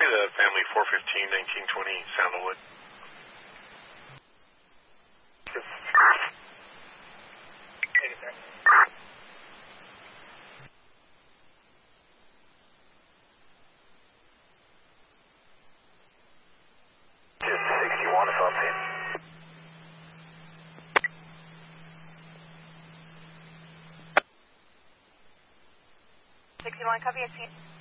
The family 415, 1920, Sandalwood. Just 61 if I'm in. 61, copy, it's